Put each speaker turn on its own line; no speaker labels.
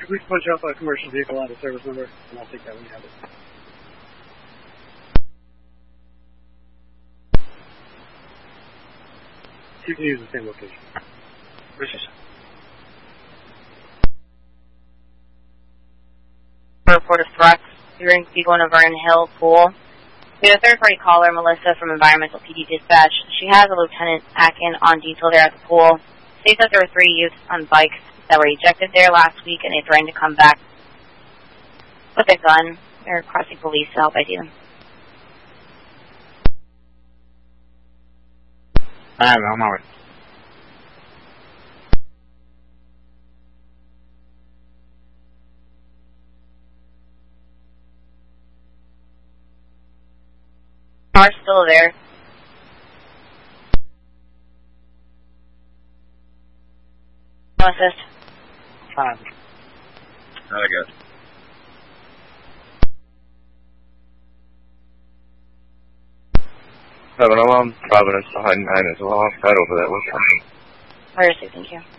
could we punch up a commercial vehicle out of service number? And I'll take that when you have it. You can use the same location.
Report of threats. You're going to be going to Vernon Hill Pool. We have a third-party caller, Melissa, from Environmental PD Dispatch. She has a Lieutenant Atkin on detail there at the pool. States that there were 3 youths on bikes that were ejected there last week, and they threatened to come back with a gun. They're requesting police to help ID them.
I don't know, I'm alright.
Car's still there. No assist.
Fine.
I got it. Providence behind 9 as well. Right over that. What's happening?
Where is it? Thank you.